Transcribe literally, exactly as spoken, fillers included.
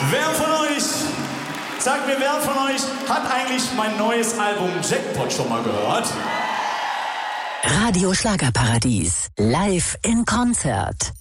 Wer von euch, sagt mir, wer von euch hat eigentlich mein neues Album Jackpot schon mal gehört? Radio Schlagerparadies, live in Konzert.